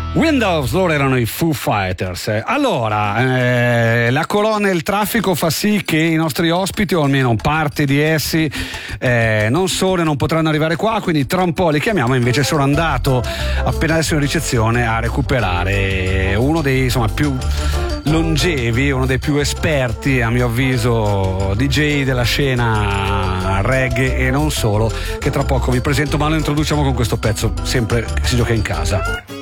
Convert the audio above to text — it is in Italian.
Windows, loro erano i Foo Fighters. Allora, la colonna e il traffico fa sì che i nostri ospiti, o almeno parte di essi, non solo non potranno arrivare qua, quindi tra un po' li chiamiamo. Invece sono andato, appena adesso in ricezione, a recuperare uno dei, insomma, più longevi, uno dei più esperti, a mio avviso, DJ della scena reggae e non solo, che tra poco vi presento, ma lo introduciamo con questo pezzo sempre che si gioca in casa.